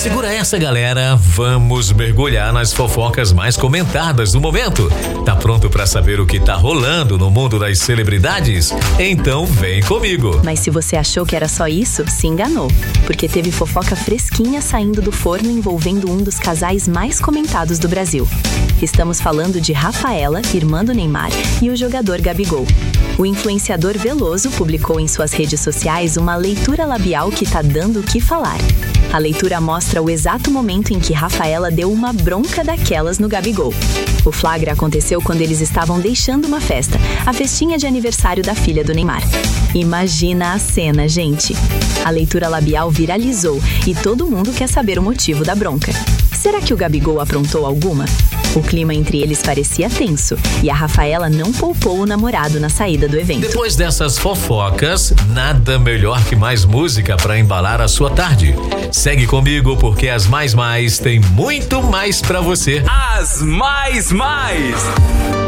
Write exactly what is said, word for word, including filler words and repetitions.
Segura essa, galera. Vamos mergulhar nas fofocas mais comentadas do momento. Tá pronto pra saber o que tá rolando no mundo das celebridades? Então vem comigo. Mas se você achou que era só isso, se enganou. Porque teve fofoca fresquinha saindo do forno envolvendo um dos casais mais comentados do Brasil. Estamos falando de Rafaela, irmã do Neymar, e o jogador Gabigol. O influenciador Veloso publicou em suas redes sociais uma leitura labial que tá dando o que falar. A leitura mostra o exato momento em que Rafaela deu uma bronca daquelas no Gabigol. O flagra aconteceu quando eles estavam deixando uma festa, a festinha de aniversário da filha do Neymar. Imagina a cena, gente! A leitura labial viralizou e todo mundo quer saber o motivo da bronca. Será que o Gabigol aprontou alguma? O clima entre eles parecia tenso e a Rafaela não poupou o namorado na saída do evento. Depois dessas fofocas, nada melhor que mais música para embalar a sua tarde. Segue comigo porque as Mais Mais tem muito mais para você. As Mais Mais.